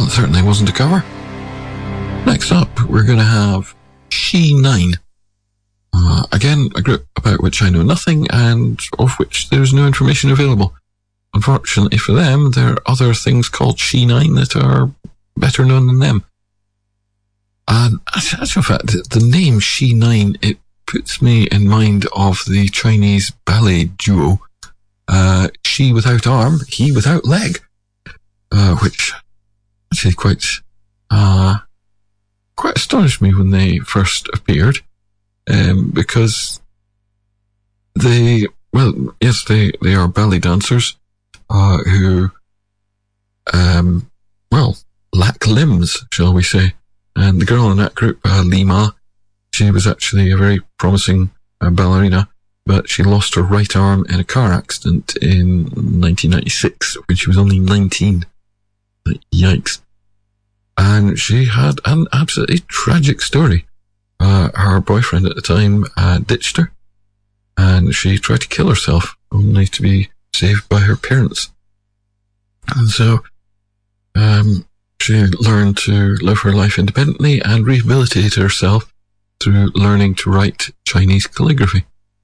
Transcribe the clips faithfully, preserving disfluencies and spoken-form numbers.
that certainly wasn't a cover. Next up, we're going to have She Nine. Uh, again, a group about which I know nothing and of which there's no information available. Unfortunately for them, there are other things called She Nine that are better known than them. And as a matter of fact, the name She Nine, it puts me in mind of the Chinese ballet duo, uh, She Without Arm, He Without Leg, uh, which actually quite, uh, quite astonished me when they first appeared, um, because they, well, yes, they, they are ballet dancers, uh, who, um, well, lack limbs, shall we say. And the girl in that group, uh, Li Ma, she was actually a very promising uh, ballerina, but she lost her right arm in a car accident in nineteen ninety-six when she was only nineteen. Yikes. And she had an absolutely tragic story. Uh, her boyfriend at the time uh, ditched her, and she tried to kill herself, only to be saved by her parents. And so, um, she learned to live her life independently and rehabilitated herself through learning to write Chinese calligraphy.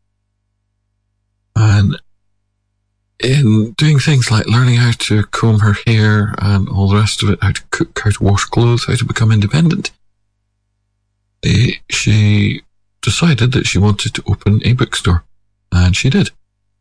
And in doing things like learning how to comb her hair and all the rest of it, how to cook, how to wash clothes, how to become independent, she decided that she wanted to open a bookstore. And she did.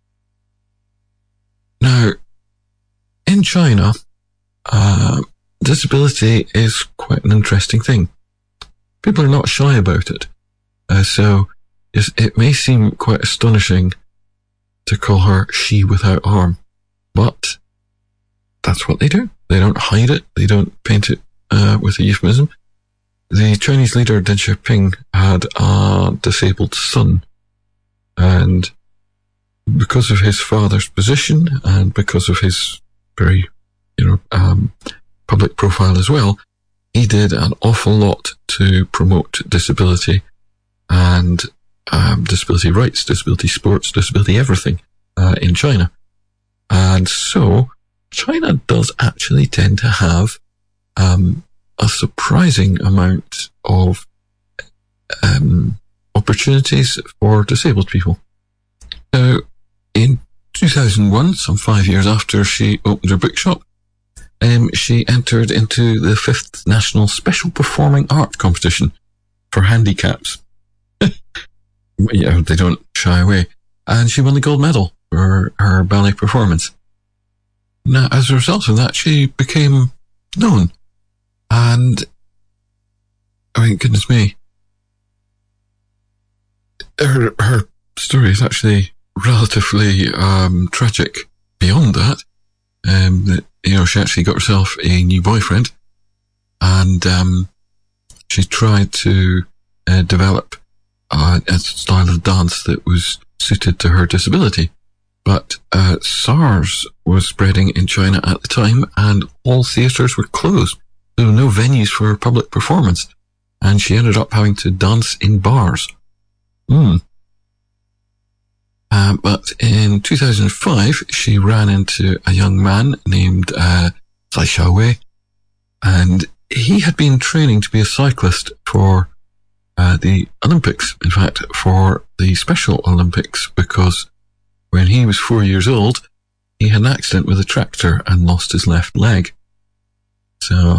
Now, in China, uh, disability is quite an interesting thing. People are not shy about it. Uh, so it may seem quite astonishing to call her She Without Arm, but that's what they do. They don't hide it. They don't paint it uh, with a euphemism. The Chinese leader Deng Xiaoping had a disabled son, and because of his father's position and because of his very, you know, um, public profile as well, he did an awful lot to promote disability and um, disability rights, disability sports, disability everything uh, in China. And so China does actually tend to have um, a surprising amount of um, opportunities for disabled people. Now, in two thousand one, some five years after she opened her bookshop, Um, she entered into the fifth National Special Performing Art Competition for handicaps. Yeah, they don't shy away. And she won the gold medal for her ballet performance. Now, as a result of that, she became known. And, I mean, goodness me, her, her story is actually relatively um, tragic beyond that. Um, that, you know, she actually got herself a new boyfriend, and um, she tried to uh, develop uh, a style of dance that was suited to her disability. But uh, SARS was spreading in China at the time, and all theatres were closed. There were no venues for public performance, and she ended up having to dance in bars. Hmm. Uh, but in two thousand five, she ran into a young man named uh, Zai Xiaowei, and he had been training to be a cyclist for uh, the Olympics, in fact, for the Special Olympics, because when he was four years old, he had an accident with a tractor and lost his left leg. So,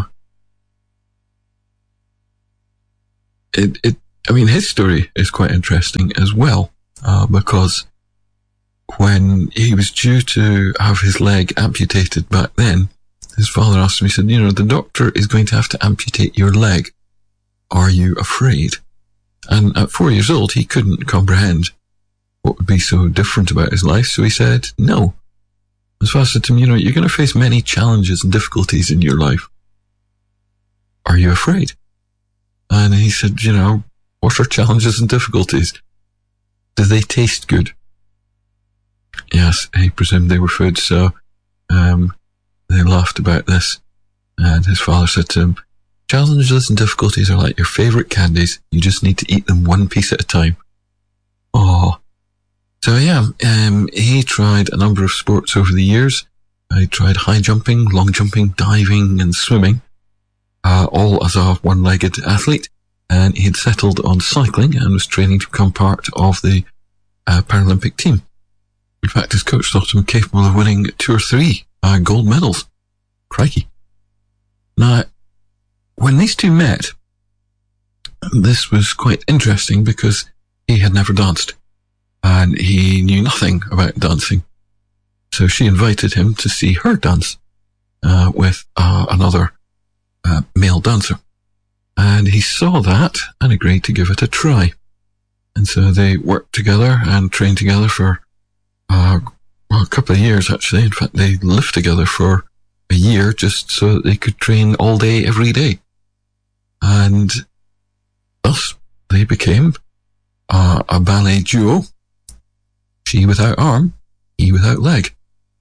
it, it, I mean, his story is quite interesting as well, uh, because when he was due to have his leg amputated back then, his father asked him, he said, you know, the doctor is going to have to amputate your leg. Are you afraid? And at four years old, he couldn't comprehend what would be so different about his life. So he said, no. His father said to him, you know, you're going to face many challenges and difficulties in your life. Are you afraid? And he said, you know, what are challenges and difficulties? Do they taste good? Yes, he presumed they were food, so um, they laughed about this. And his father said to him, challenges and difficulties are like your favourite candies. You just need to eat them one piece at a time. Oh. So yeah, um, he tried a number of sports over the years. He tried high jumping, long jumping, diving and swimming. uh, all as a one-legged athlete, and he had settled on cycling and was training to become part of the uh, Paralympic team. In fact, his coach thought him capable of winning two or three uh, gold medals. Crikey. Now, when these two met, this was quite interesting because he had never danced and he knew nothing about dancing. So she invited him to see her dance uh, with uh, another uh, male dancer. And he saw that and agreed to give it a try. And so they worked together and trained together for uh, well, a couple of years, actually. In fact, they lived together for a year just so that they could train all day, every day. And thus, they became uh, a ballet duo. She without arm, he without leg.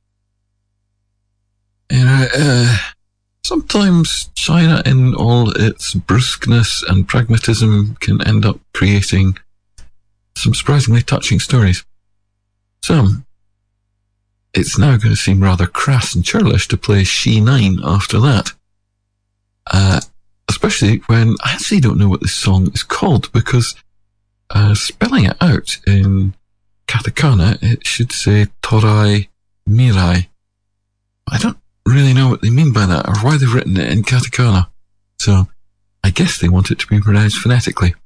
You know, uh, sometimes China, in all its brusqueness and pragmatism, can end up creating some surprisingly touching stories. So, it's now going to seem rather crass and churlish to play She Nine after that. Uh, especially when I actually don't know what this song is called, because uh, spelling it out in katakana, it should say Torai Mirai. I don't really know what they mean by that, or why they've written it in katakana. So, I guess they want it to be pronounced phonetically.